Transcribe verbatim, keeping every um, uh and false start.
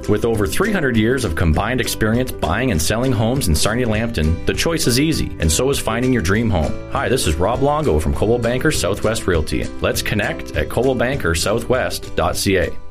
With over three hundred years of combined experience buying and selling homes in Sarnia Lambton, the choice is easy, and so is finding your dream home. Hi, this is Rob Longo from Coldwell Banker Southwest Realty. Let's connect at coldwell banker southwest dot c a.